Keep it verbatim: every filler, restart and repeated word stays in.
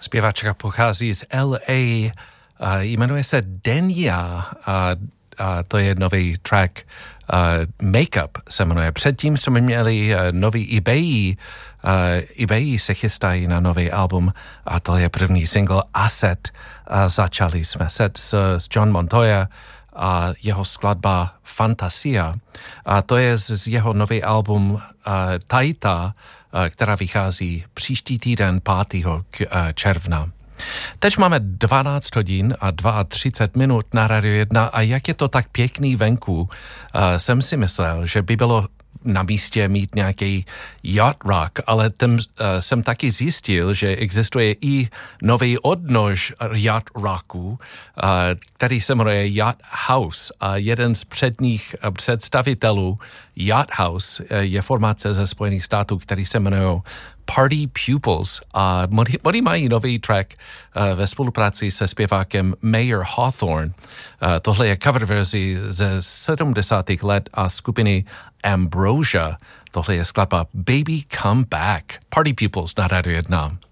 Zpěvačka pochází z L A, a jmenuje se Denia a, a to je nový track uh, Make Up se jmenuje. Předtím jsme měli uh, nový eBay, uh, eBay se chystají na nový album a to je první single Asset. A začali jsme set s, s John Montoya a jeho skladba Fantasia. A to je z, z jeho nový album uh, Taita, uh, která vychází příští týden pátého června. Teď máme dvanáct hodin a třicet dva minut na Radio jedna a jak je to tak pěkný venku, uh, jsem si myslel, že by bylo na místě mít nějaký yacht rock, ale tam uh, jsem taky zjistil, že existuje i nový odnož yacht rocku, uh, který se jmenuje Yacht House a jeden z předních uh, představitelů Yacht House uh, je formace ze Spojených států, který se jmenuje Party Pupils a oni mají nový track uh, ve spolupráci se zpěvákem Mayer Hawthorne. Uh, tohle je cover verzi ze sedmdesátých let a skupiny Ambrosia. Tohle je skladba Baby Come Back. Party Pupils na Radio jedna.